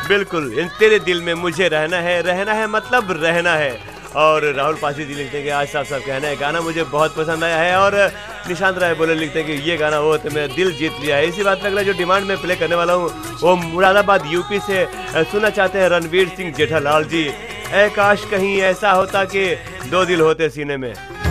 बिल्कुल, तेरे दिल में मुझे रहना है मतलब रहना है। और राहुल पासी जी लिखते हैं कि आज साहब कहना है गाना मुझे बहुत पसंद आया है। और निशांत राय बोले लिखते हैं कि ये गाना वो तो मेरा दिल जीत लिया है। इसी बात पे अगला जो डिमांड में प्ले करने वाला हूँ वो मुरादाबाद यूपी से सुनना चाहते हैं रणवीर सिंह जेठालाल जी। ऐ काश कहीं ऐसा होता कि दो दिल होते सीने में।